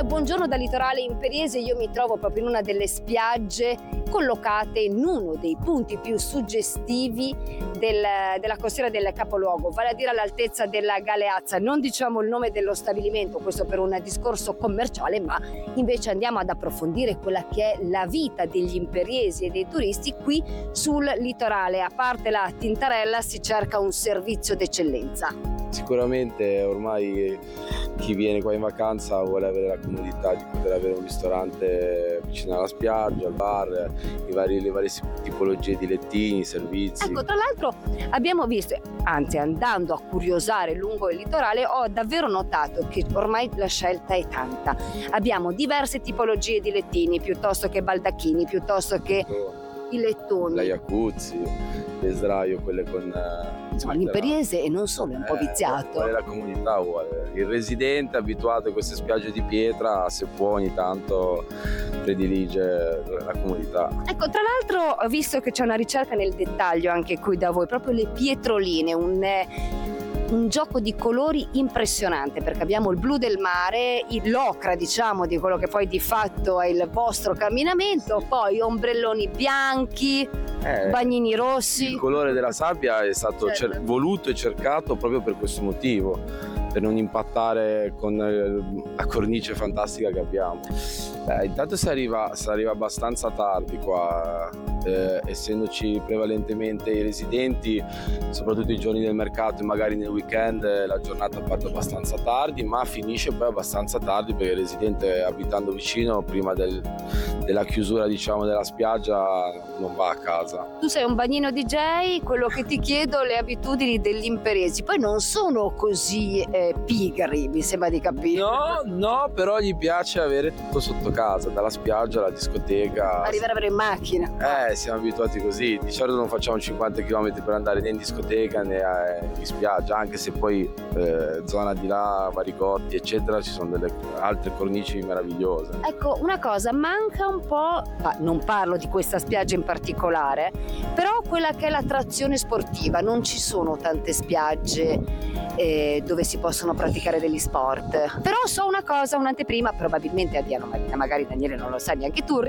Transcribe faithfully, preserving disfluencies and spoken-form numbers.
Buongiorno da Litorale Imperiese. Io mi trovo proprio in una delle spiagge collocate in uno dei punti più suggestivi del, della costiera del capoluogo, vale a dire all'altezza della Galeazza. Non diciamo il nome dello stabilimento, questo per un discorso commerciale, ma invece andiamo ad approfondire quella che è la vita degli imperiesi e dei turisti qui sul litorale. A parte la tintarella si cerca un servizio d'eccellenza. Sicuramente ormai chi viene qua in vacanza vuole avere la comodità di poter avere un ristorante vicino alla spiaggia, al bar, i vari, le varie tipologie di lettini, servizi. Ecco, tra l'altro abbiamo visto, anzi andando a curiosare lungo il litorale, ho davvero notato che ormai la scelta è tanta. Abbiamo diverse tipologie di lettini, piuttosto che baldacchini, piuttosto che i lettoni. La jacuzzi, le sdraio, quelle con... Insomma, l'imperiese e non solo è un po' viziato. Vuole la comunità, vuole. Il residente abituato a queste spiagge di pietra, se può ogni tanto predilige la comunità. Ecco, tra l'altro ho visto che c'è una ricerca nel dettaglio anche qui da voi, proprio le pietroline, un... un gioco di colori impressionante, perché abbiamo il blu del mare, l'ocra diciamo di quello che poi di fatto è il vostro camminamento, poi ombrelloni bianchi, eh, bagnini rossi. Il colore della sabbia è stato certo. cer- voluto e cercato proprio per questo motivo, per non impattare con la cornice fantastica che abbiamo. Eh, intanto si arriva, si arriva abbastanza tardi qua, eh, essendoci prevalentemente i residenti, soprattutto i giorni del mercato e magari nel weekend la giornata parte abbastanza tardi, ma finisce poi abbastanza tardi perché il residente, abitando vicino, prima del, della chiusura diciamo della spiaggia non va a casa. Tu sei un bagnino D J, quello che ti chiedo le abitudini degli imperiesi, poi non sono così eh, pigri, mi sembra di capire. No, no, però gli piace avere tutto sotto casa, dalla spiaggia alla discoteca. Arrivare a avere in macchina. Eh, siamo abituati così. Di solito non facciamo cinquanta chilometri per andare né in discoteca né in spiaggia, anche se poi eh, zona di là, Varigotti, eccetera, ci sono delle altre cornici meravigliose. Ecco, una cosa, manca un po', ma non parlo di questa spiaggia in particolare, però quella che è l'attrazione sportiva. Non ci sono tante spiagge eh, dove si possono praticare degli sport. Però so una cosa, un'anteprima, probabilmente a Diano Marina, magari Daniele non lo sa neanche tu,